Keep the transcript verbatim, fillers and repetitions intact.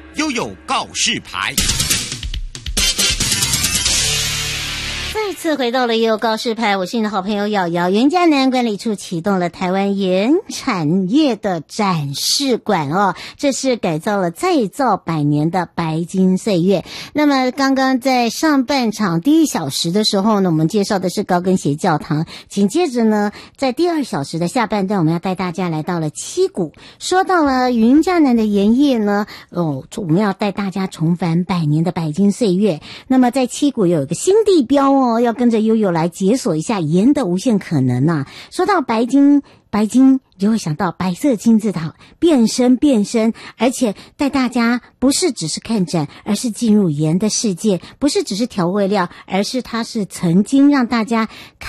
悠悠告示牌。 再次回到了悠悠告示牌，我是你的好朋友瑶瑶。原嘉南管理处启动了台湾原产业的展示馆哦，这是改造了再造百年的白金岁月。那么刚刚在上半场第一小时的时候呢，我们介绍的是高跟鞋教堂，紧接着呢，在第二小时的下半段，我们要带大家来到了七股。说到了云嘉南的盐业呢，哦，我们要带大家重返百年的白金岁月。那么在七股有一个新地标哦，要跟着悠悠来解锁一下盐的无限可能啊。说到白金，白金你就会想到白色金字塔变身变身，而且带大家不是只是看展，而是进入盐的世界，不是只是调味料，而是它是曾经让大家看